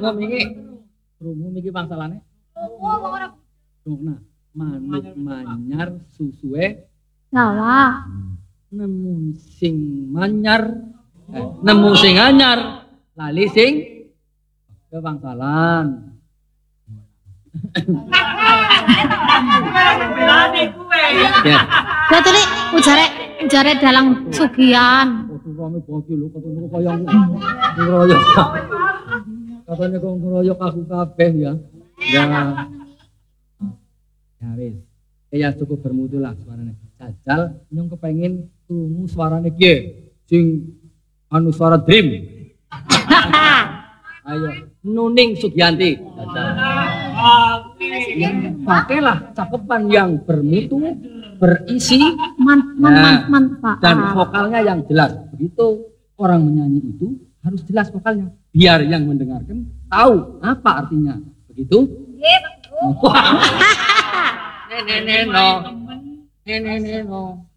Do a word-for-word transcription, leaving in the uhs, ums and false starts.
krungu iki. Krungu iki pangsalane. Oh, kok ora Nah, manuk manyar susuwe salah. nemu sing manyar eh, nemu sing anyar lali sing kebangsalan. Ya. Berarti ujare ujare dalang sugihan. Waduh rame bocil lho ketemu kaya ngeroyok. Katanya kok ngeroyok aku kabeh ya. Ya. Ya wis. Ya cukup bermutu lah suarane. Jajal nyong kepengin krungu suarane piye sing anu suara dream. Ayo Nuning Sugianti. Jajal. Pakailah cakepan yang bermutu, berisi, Man, man, nah, man, manfaat. dan vokalnya yang jelas. Begitu orang menyanyi itu harus jelas vokalnya, biar yang mendengarkan tahu apa artinya. Begitu? Wah. Nene neno, nene neno.